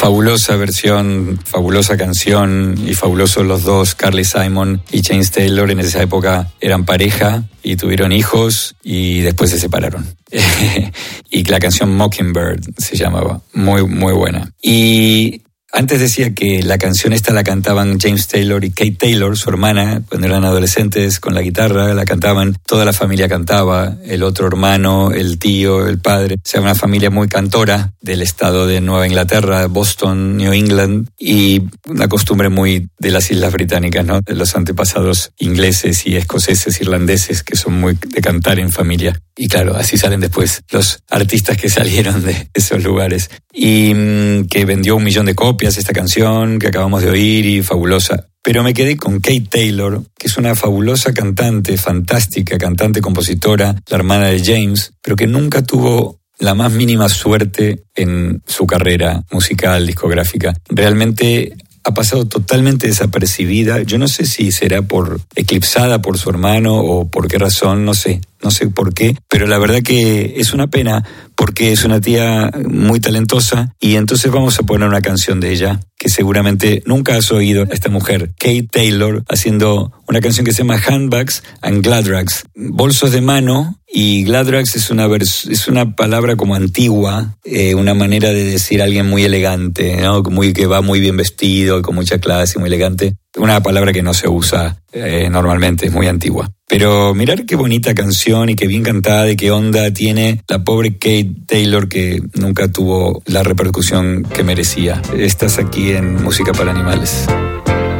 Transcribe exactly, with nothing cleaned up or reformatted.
Fabulosa versión, fabulosa canción y fabulosos los dos, Carly Simon y James Taylor. En esa época eran pareja y tuvieron hijos y después se separaron. Y la canción Mockingbird se llamaba, muy, muy buena. Y antes decía que la canción esta la cantaban James Taylor y Kate Taylor, su hermana, cuando eran adolescentes, con la guitarra, la cantaban, toda la familia cantaba, el otro hermano, el tío, el padre, o sea, una familia muy cantora del estado de Nueva Inglaterra, Boston, New England, y una costumbre muy de las Islas Británicas, ¿no? De los antepasados ingleses y escoceses, irlandeses, que son muy de cantar en familia. Y claro, así salen después los artistas que salieron de esos lugares. Y mmm, que vendió un millón de copias esta canción que acabamos de oír y fabulosa. Pero me quedé con Kate Taylor, que es una fabulosa cantante, fantástica cantante, compositora, la hermana de James, pero que nunca tuvo la más mínima suerte en su carrera musical, discográfica. Realmente ha pasado totalmente desapercibida. Yo no sé si será por eclipsada por su hermano o por qué razón, no sé. No sé por qué, pero la verdad que es una pena porque es una tía muy talentosa y entonces vamos a poner una canción de ella que seguramente nunca has oído a esta mujer, Kate Taylor, haciendo una canción que se llama Handbags and Gladrags, bolsos de mano, y Gladrags es una vers- es una palabra como antigua, eh, una manera de decir a alguien muy elegante, ¿no? Muy, que va muy bien vestido, con mucha clase, muy elegante. Una palabra que no se usa eh, normalmente, es muy antigua. Pero mirar qué bonita canción y qué bien cantada y qué onda tiene la pobre Kate Taylor, que nunca tuvo la repercusión que merecía. Estás aquí en Música para Animales.